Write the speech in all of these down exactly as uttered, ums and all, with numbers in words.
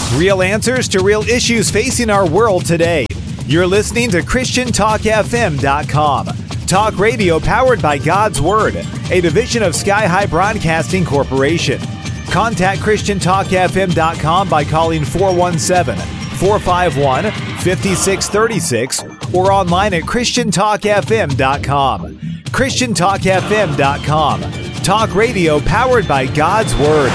Real answers to real issues facing our world today. You're listening to Christian Talk F M dot com. Talk radio powered by God's Word, a division of Sky High Broadcasting Corporation. Contact Christian Talk F M dot com by calling four one seven, four five one, five six three six or online at Christian Talk F M dot com. Christian Talk F M dot com. Talk radio powered by God's Word.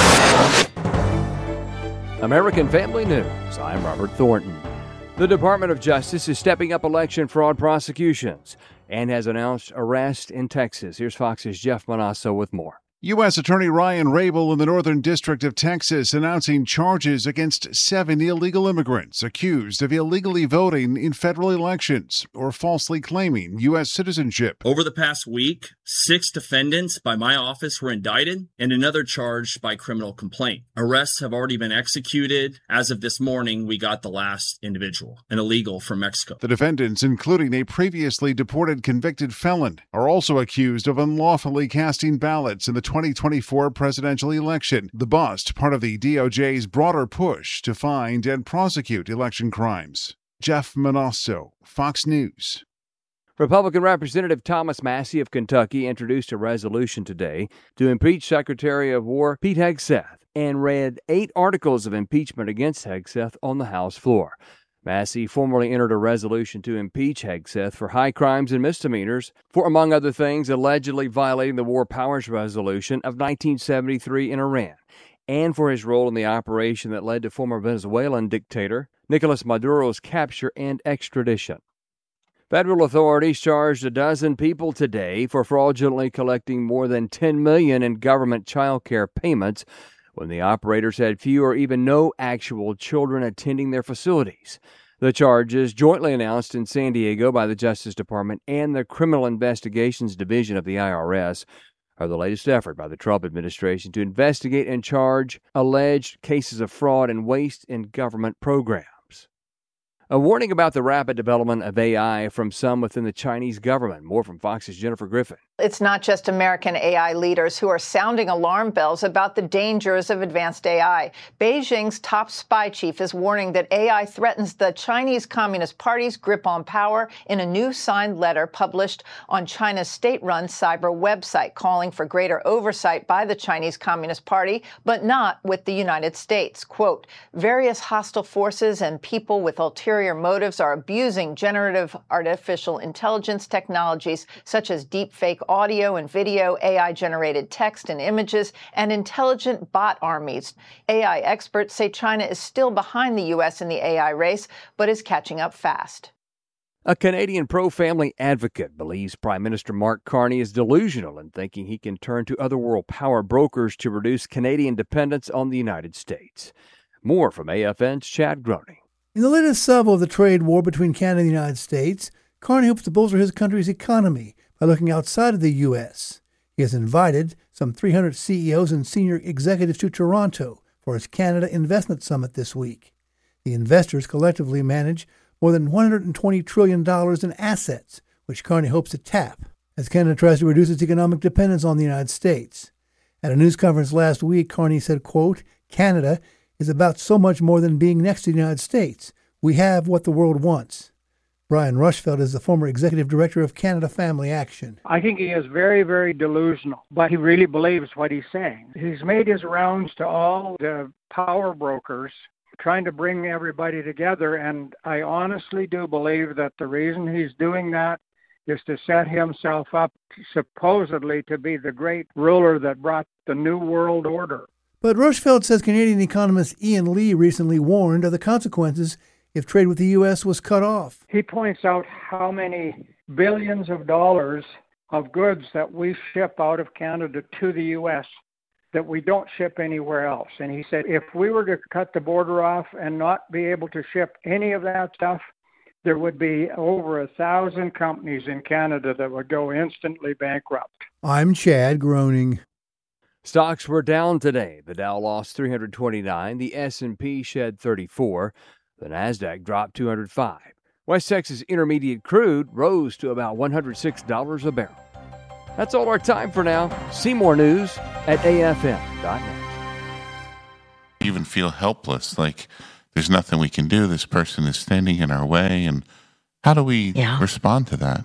American Family News. I'm Robert Thornton. The Department of Justice is stepping up election fraud prosecutions and has announced arrest in Texas. Here's Fox's Jeff Manasso with more. U S. Attorney Ryan Rabel in the Northern District of Texas announcing charges against seven illegal immigrants accused of illegally voting in federal elections or falsely claiming U S citizenship. Over the past week, six defendants by my office were indicted and another charged by criminal complaint. Arrests have already been executed. As of this morning, we got the last individual, an illegal from Mexico. The defendants, including a previously deported convicted felon, are also accused of unlawfully casting ballots in the twenty twenty-four presidential election. The bust, part of the D O J's broader push to find and prosecute election crimes. Jeff Manasso, Fox News. Republican Representative Thomas Massie of Kentucky introduced a resolution today to impeach Secretary of War Pete Hegseth and read eight articles of impeachment against Hegseth on the House floor. Massie formally entered a resolution to impeach Hegseth for high crimes and misdemeanors for, among other things, allegedly violating the War Powers Resolution of nineteen seventy-three in Iran, and for his role in the operation that led to former Venezuelan dictator Nicolas Maduro's capture and extradition. Federal authorities charged a dozen people today for fraudulently collecting more than ten million dollars in government child care payments when the operators had few or even no actual children attending their facilities. The charges, jointly announced in San Diego by the Justice Department and the Criminal Investigations Division of the I R S, are the latest effort by the Trump administration to investigate and charge alleged cases of fraud and waste in government programs. A warning about the rapid development of A I from some within the Chinese government. More from Fox's Jennifer Griffin. It's not just American A I leaders who are sounding alarm bells about the dangers of advanced A I. Beijing's top spy chief is warning that A I threatens the Chinese Communist Party's grip on power in a new signed letter published on China's state-run cyber website, calling for greater oversight by the Chinese Communist Party, but not with the United States. Quote, various hostile forces and people with ulterior motives are abusing generative artificial intelligence technologies such as deepfake audio and video, A I-generated text and images, and intelligent bot armies. A I experts say China is still behind the U S in the A I race, but is catching up fast. A Canadian pro-family advocate believes Prime Minister Mark Carney is delusional in thinking he can turn to other world power brokers to reduce Canadian dependence on the United States. More from A F N's Chad Groening. In the latest salvo of the trade war between Canada and the United States, Carney hopes to bolster his country's economy by looking outside of the U S. He has invited some three hundred C E Os and senior executives to Toronto for his Canada Investment Summit this week. The investors collectively manage more than one hundred twenty trillion dollars in assets, which Carney hopes to tap as Canada tries to reduce its economic dependence on the United States. At a news conference last week, Carney said, quote, Canada is about so much more than being next to the United States. We have what the world wants. Brian Rushfeld is the former executive director of Canada Family Action. I think he is very, very delusional, but he really believes what he's saying. He's made his rounds to all the power brokers, trying to bring everybody together, and I honestly do believe that the reason he's doing that is to set himself up supposedly to be the great ruler that brought the New World Order. But Rushfeld says Canadian economist Ian Lee recently warned of the consequences if trade with the U S was cut off. He points out how many billions of dollars of goods that we ship out of Canada to the U S that we don't ship anywhere else. And he said if we were to cut the border off and not be able to ship any of that stuff, there would be over a thousand companies in Canada that would go instantly bankrupt. I'm Chad Groening. Stocks were down today. The Dow lost three hundred twenty-nine, the S and P shed thirty-four, the Nasdaq dropped two hundred five. West Texas Intermediate crude rose to about one hundred six dollars a barrel. That's all our time for now. See more news at A F M dot net. even feel helpless, like there's nothing we can do. This person is standing in our way. And how do we yeah. respond to that?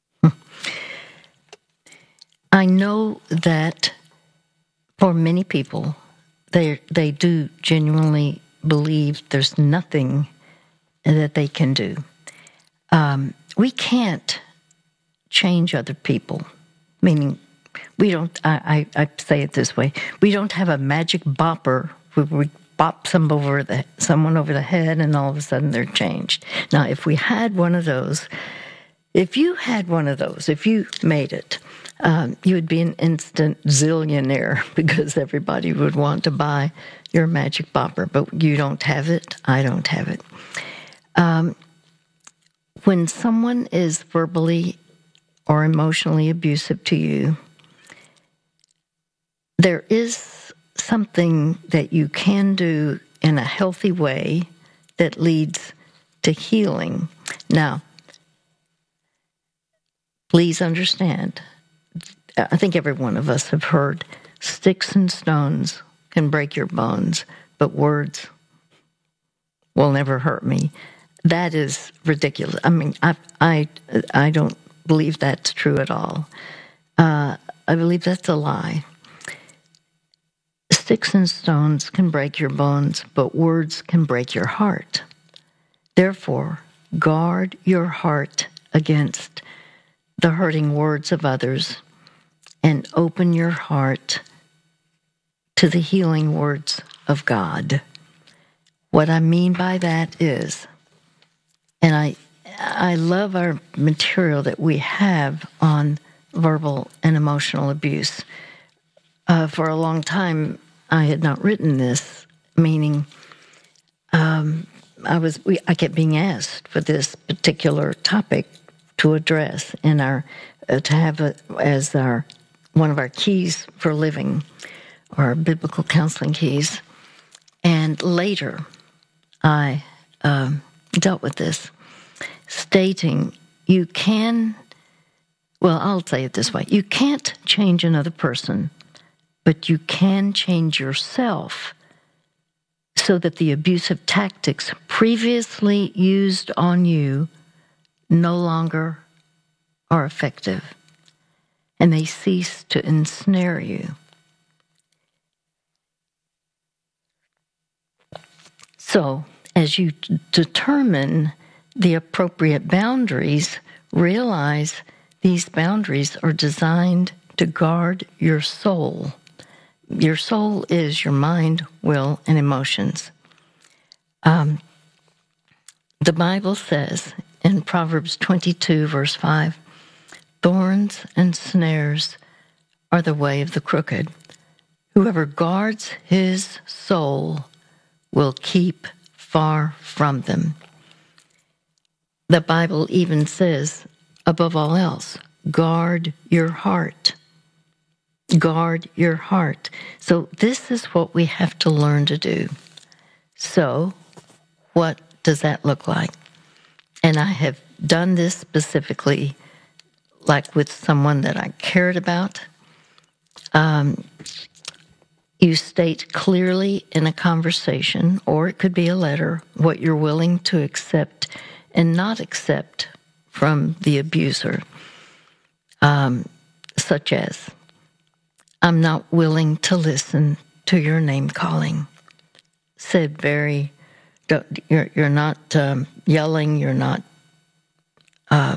I know that for many people, they they do genuinely believe there's nothing that they can do. Um, we can't change other people, meaning we don't, I, I, I say it this way, we don't have a magic bopper where we bop some over the, someone over the head and all of a sudden they're changed. Now, if we had one of those, if you had one of those, if you made it, um, you would be an instant zillionaire because everybody would want to buy your magic bopper, but you don't have it, I don't have it. Um, when someone is verbally or emotionally abusive to you, there is something that you can do in a healthy way that leads to healing. Now, please understand, I think every one of us have heard, sticks and stones can break your bones, but words will never hurt me. That is ridiculous. I mean, I I, I don't believe that's true at all. Uh, I believe that's a lie. Sticks and stones can break your bones, but words can break your heart. Therefore, guard your heart against the hurting words of others and open your heart to the healing words of God. What I mean by that is, and I I love our material that we have on verbal and emotional abuse. Uh, for a long time, I had not written this, meaning um, I was we, I kept being asked for this particular topic to address in our uh, to have a, as our one of our keys for living, or our biblical counseling keys. And later, I um, dealt with this, stating you can, well, I'll say it this way, you can't change another person, but you can change yourself so that the abusive tactics previously used on you no longer are effective, and they cease to ensnare you. So, as you d- determine the appropriate boundaries, realize these boundaries are designed to guard your soul. Your soul is your mind, will, and emotions. Um, the Bible says in Proverbs twenty-two, verse five, thorns and snares are the way of the crooked. Whoever guards his soul will keep far from them. The Bible even says, above all else, guard your heart. Guard your heart. So this is what we have to learn to do. So what does that look like? And I have done this specifically, like with someone that I cared about. Um, you state clearly in a conversation, or it could be a letter, what you're willing to accept and not accept from the abuser, um, such as, I'm not willing to listen to your name calling. Said very, you're, you're not um, yelling, you're not uh,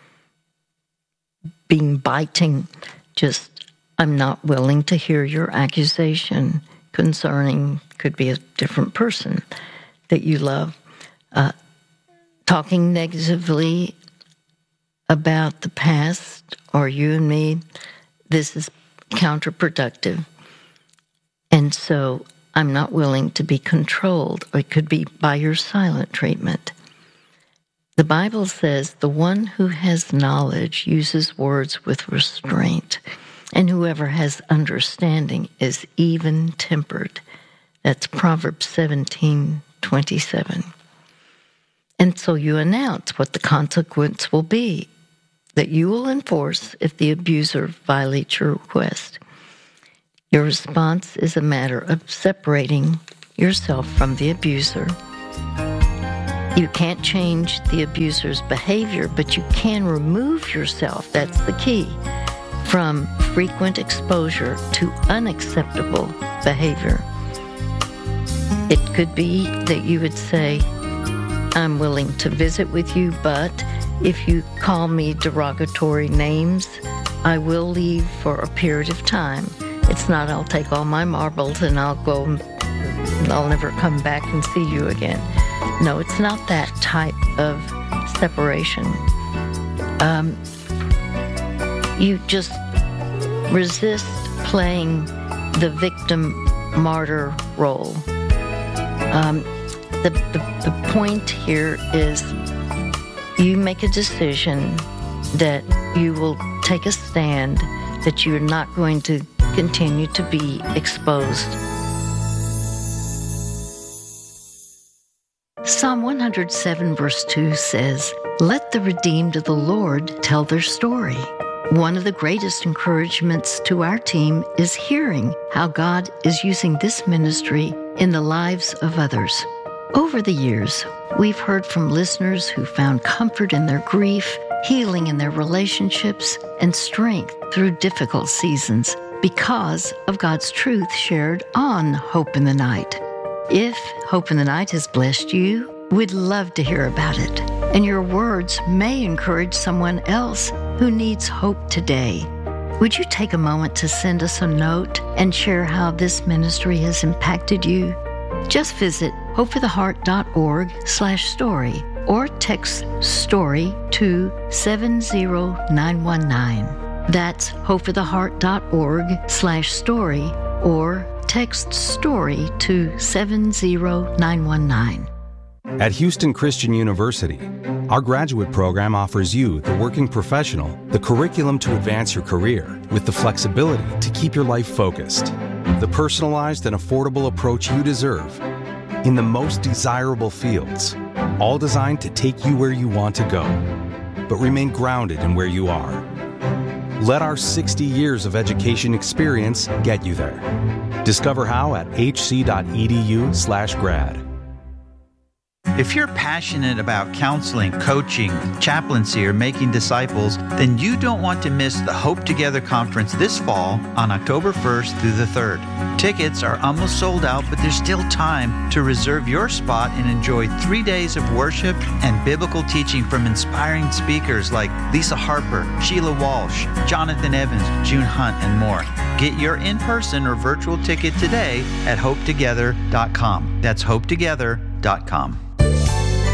being biting, just, I'm not willing to hear your accusation concerning, could be a different person that you love, uh, talking negatively about the past or you and me. This is counterproductive. And so I'm not willing to be controlled, or it could be by your silent treatment. The Bible says the one who has knowledge uses words with restraint, and whoever has understanding is even-tempered. That's Proverbs seventeen twenty-seven. And so you announce what the consequence will be, that you will enforce if the abuser violates your request. Your response is a matter of separating yourself from the abuser. You can't change the abuser's behavior, but you can remove yourself, that's the key, from frequent exposure to unacceptable behavior. It could be that you would say, I'm willing to visit with you, but if you call me derogatory names, I will leave for a period of time. It's not I'll take all my marbles and I'll go, I'll never come back and see you again. No, it's not that type of separation. Um, you just resist playing the victim-martyr role. Um, the, the, the point here is you make a decision that you will take a stand, that you're not going to continue to be exposed. Psalm one hundred seven verse two says, "Let the redeemed of the Lord tell their story." One of the greatest encouragements to our team is hearing how God is using this ministry in the lives of others. Over the years, we've heard from listeners who found comfort in their grief, healing in their relationships, and strength through difficult seasons because of God's truth shared on Hope in the Night. If Hope in the Night has blessed you, we'd love to hear about it. And your words may encourage someone else who needs hope today. Would you take a moment to send us a note and share how this ministry has impacted you? Just visit hopefortheheart.org slash story or text STORY to seven zero nine one nine. That's hopefortheheart.org slash story or text STORY to seven zero nine one nine. At Houston Christian University, our graduate program offers you, the working professional, the curriculum to advance your career with the flexibility to keep your life focused, the personalized and affordable approach you deserve in the most desirable fields, all designed to take you where you want to go, but remain grounded in where you are. Let our sixty years of education experience get you there. Discover how at hc.edu slash grad. If you're passionate about counseling, coaching, chaplaincy, or making disciples, then you don't want to miss the Hope Together Conference this fall on October first through the third. Tickets are almost sold out, but there's still time to reserve your spot and enjoy three days of worship and biblical teaching from inspiring speakers like Lisa Harper, Sheila Walsh, Jonathan Evans, June Hunt, and more. Get your in-person or virtual ticket today at hope together dot com. That's hope together dot com.